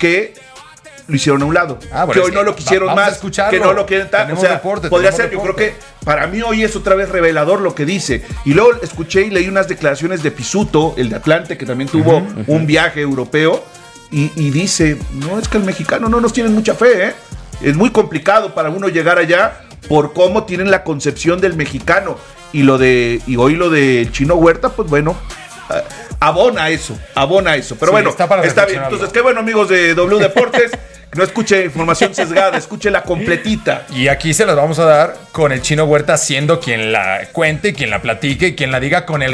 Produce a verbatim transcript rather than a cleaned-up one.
que lo hicieron a un lado, Ah, bueno, que es hoy que no lo quisieron va- vamos a más, escucharlo. que no lo quieren tanto. O Tenemos sea, reporte, podría tenemos ser, yo creo reporte. que para mí hoy es otra vez revelador lo que dice. Y luego escuché y leí unas declaraciones de Pisuto, el de Atlante, que también tuvo uh-huh, uh-huh. un viaje europeo, y, y dice, no, es que el mexicano no nos tienen mucha fe, ¿eh? Es muy complicado para uno llegar allá por cómo tienen la concepción del mexicano. Y lo de y hoy lo del Chino Huerta, pues bueno, abona eso, abona eso. Pero sí, bueno, está, está bien. Entonces, qué bueno, amigos de W Deportes. No escuche información sesgada, escuche la completita. Y aquí se las vamos a dar con el Chino Huerta siendo quien la cuente, quien la platique, quien la diga con el